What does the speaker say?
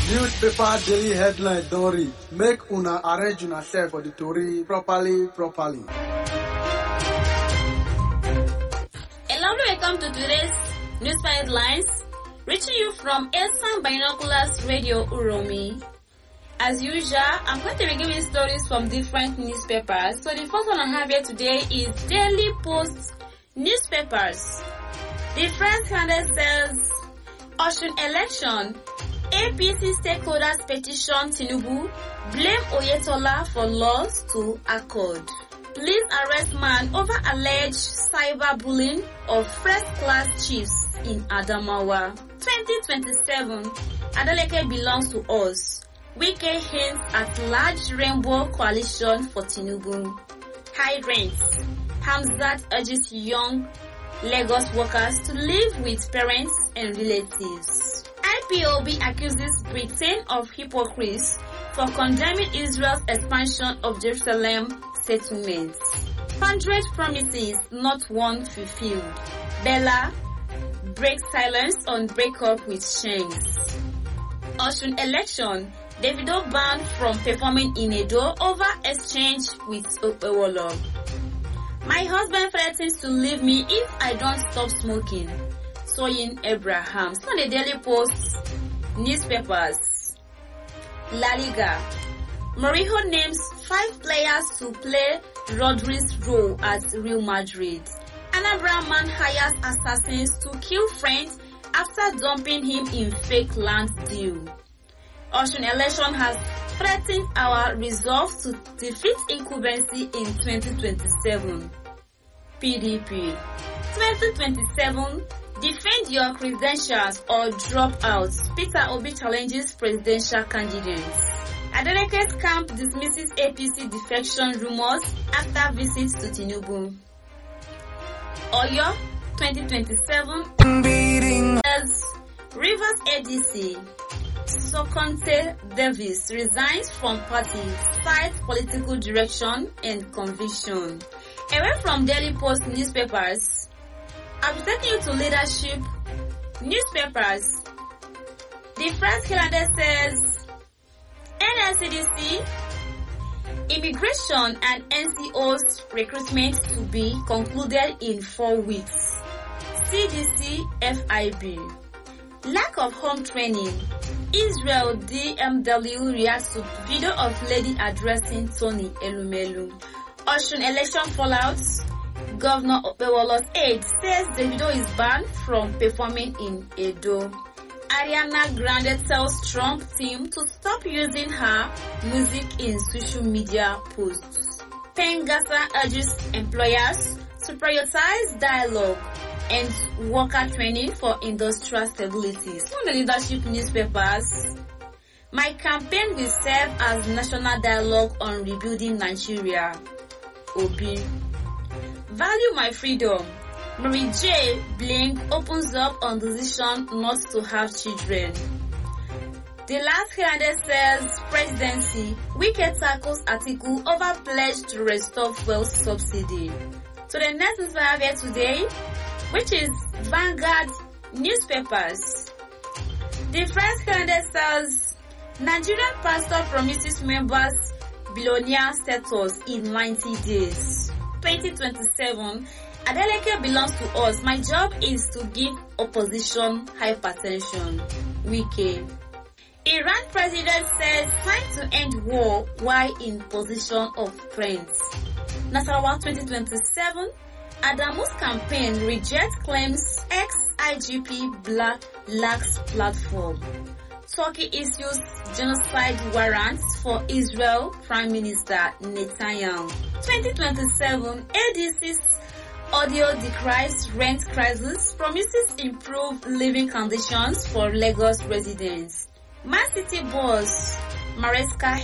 Newspaper daily headline don read. Make una arrange una self for the tori properly. A lovely welcome to today's newspaper headlines, reaching you from Esan Binoculars Radio Uromi. As usual, I'm going to be giving stories from different newspapers. So the first one I have here today is Daily Post newspapers. The first handle says, Osun election, APC stakeholders petition Tinubu, blame Oyetola for loss to Accord. Police arrest man over alleged cyberbullying of first-class chiefs in Adamawa. 2027, Adeleke belongs to us. Wike hints at large rainbow coalition for Tinubu. High rents. Hamzat urges young Lagos workers to live with parents and relatives. IPOB accuses Britain of hypocrisy for condemning Israel's expansion of Jerusalem settlements. 100 promises, not one fulfilled. Bella breaks silence on breakup with Shanks. Osun election. Davido banned from performing in Edo over exchange with Okpewolo. My husband threatens to leave me if I don't stop smoking. Soyin Abraham. So on the Daily Post newspapers. La Liga. Mourinho names 5 players to play Rodri's role at Real Madrid. Anambra man hires assassins to kill friends after dumping him in fake land deal. Osun election has threatened our resolve to defeat incumbency in 2027. PDP. 2027, defend your credentials or drop out. Peter Obi challenges presidential candidates. Adeleke's camp dismisses APC defection rumors after visits to Tinubu. Oyo 2027 Rivers ADC Sokonte Davis resigns from party, cites political direction and conviction. Away from Daily Post newspapers, I'm taking you to leadership newspapers. The first calendar says NSCDC Immigration and NCO's recruitment to be concluded in 4 weeks. CDC FIB. Lack of home training. Israel DMW reacts to video of lady addressing Tony Elumelu. Osun election fallout. Governor Okpewolo's aide says Davido is banned from performing in Edo. Ariana Grande tells Trump team to stop using her music in social media posts. Pengasa urges employers to prioritize dialogue and worker training for industrial stability. From the leadership newspapers, my campaign will serve as national dialogue on rebuilding Nigeria. Obi. Value my freedom. Mary J. Blink opens up on decision not to have children. The last calendar says presidency. Wike tackles article over pledge to restore fuel subsidy. So the next news I have here today, which is Vanguard newspapers. The first calendar says Nigerian pastor promises members billionaire status in 90 days. 2027, Adeleke belongs to us. My job is to give opposition hypertension. Wike. Iran president says time to end war while in position of friends. Nasarawa 2027, Adamu's campaign rejects claims ex-IGP lacks platform. Turkey issues genocide warrants for Israel Prime Minister Netanyahu. 2027, ADC's audio decries rent crisis, promises improved living conditions for Lagos residents. Man City boss Maresca